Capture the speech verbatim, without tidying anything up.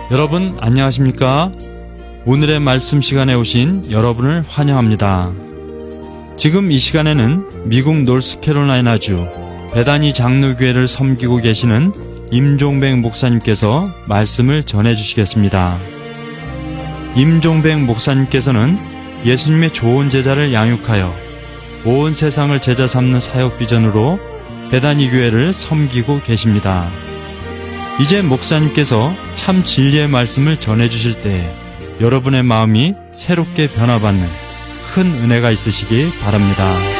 여러분 안녕하십니까? 오늘의 말씀 시간에 오신 여러분을 환영합니다. 지금 이 시간에는 미국 노스캐롤라이나주 베다니 장로교회를 섬기고 계시는 임종백 목사님께서 말씀을 전해주시겠습니다. 임종백 목사님께서는 예수님의 좋은 제자를 양육하여 온 세상을 제자 삼는 사역 비전으로 베다니 교회를 섬기고 계십니다. 이제 목사님께서 참 진리의 말씀을 전해주실 때 여러분의 마음이 새롭게 변화받는 큰 은혜가 있으시기 바랍니다.